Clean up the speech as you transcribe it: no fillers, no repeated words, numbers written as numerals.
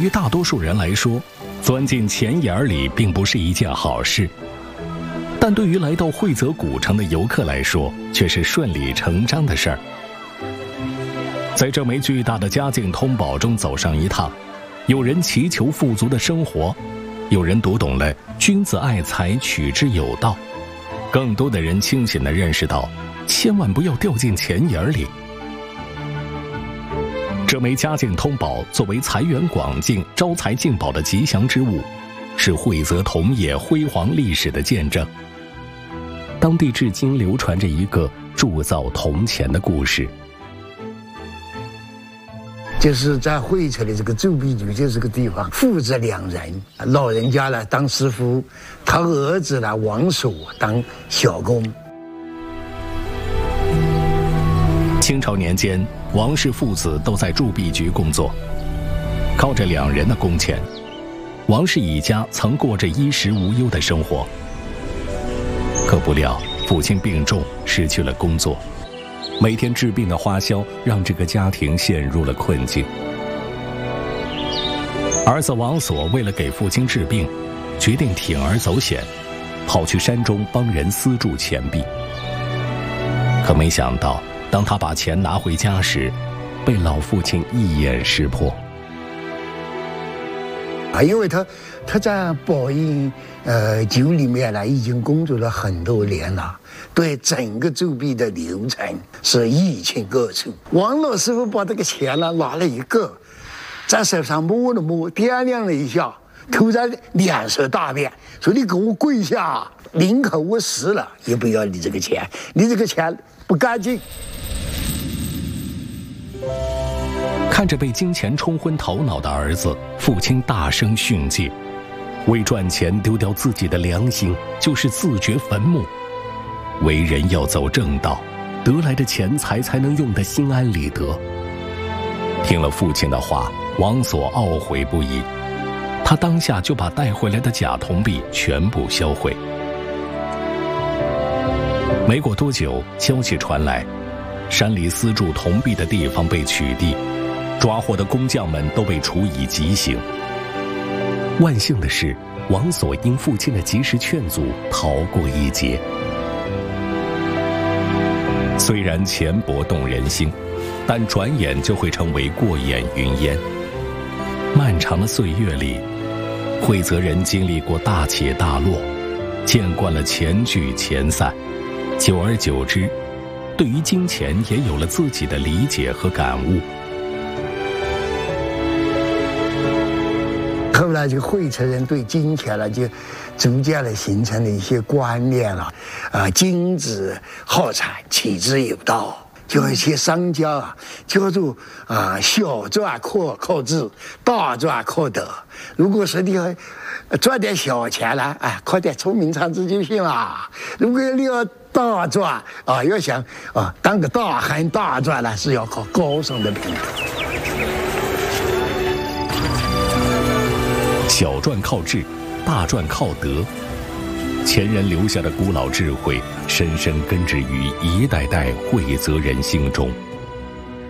于大多数人来说，钻进钱眼里并不是一件好事，但对于来到惠泽古城的游客来说，却是顺理成章的事儿。在这枚巨大的嘉靖通宝中走上一趟，有人祈求富足的生活，有人读懂了君子爱财，取之有道，更多的人清醒地认识到，千万不要掉进钱眼里。这枚嘉靖通宝作为财源广进、招财进宝的吉祥之物，是惠泽铜业辉煌历史的见证。当地至今流传着一个铸造铜钱的故事。 就是在惠泽的这个铸币局这个地方，父子两人，老人家呢当师傅，他儿子呢王所当小工。 清朝年间，王氏父子都在铸币局工作，靠着两人的工钱，王氏一家曾过着衣食无忧的生活。可不料父亲病重，失去了工作，每天治病的花销让这个家庭陷入了困境。儿子王所为了给父亲治病，决定铤而走险，跑去山中帮人私铸钱币。可没想到，当他把钱拿回家时，被老父亲一眼识破。 因为他在宝应局里面呢，已经工作了很多年了，对整个铸币的流程是一清二楚。王老师傅把这个钱呢拿了一个，在手上摸了摸，掂量了一下，突然脸色大变，说：“你给我跪下，宁可我死了，也不要你这个钱，你这个钱不干净。” 看着被金钱冲昏头脑的儿子，父亲大声训诫：为赚钱丢掉自己的良心，就是自掘坟墓。为人要走正道，得来的钱财才能用得心安理得。听了父亲的话，王所懊悔不已，他当下就把带回来的假铜币全部销毁。没过多久，消息传来，山里私铸铜币的地方被取缔，抓获的工匠们都被处以极刑。万幸的是，王所因父亲的及时劝阻，逃过一劫。虽然钱帛动人心，但转眼就会成为过眼云烟。漫长的岁月里，惠泽人经历过大起大落，见惯了钱聚钱散，久而久之，对于金钱也有了自己的理解和感悟。 后来这个惠泽人对金钱呢，就逐渐的形成了一些观念了，君子好财，取之有道。就一些商家啊，叫做小赚靠智，大赚靠德。如果是你赚点小钱呢，靠点聪明才智就行了。如果你要大赚要想当个大亨大赚呢，是要靠高尚的品德。 小赚靠智，大赚靠德。前人留下的古老智慧，深深根植于一代代惠泽人心中。